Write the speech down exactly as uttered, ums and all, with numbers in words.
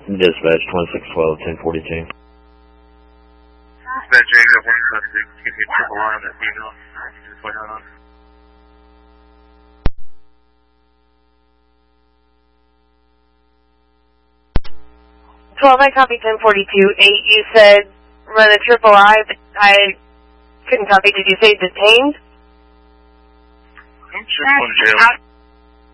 Dispatch twenty-six twelve, ten forty-two. Dispatch Jacob, one plus six, give me a triple line on that female. Just wait on. twelve, I copy ten forty-two. eight, you said run a triple I, but I couldn't copy. Did you say detained? I'm triple in jail.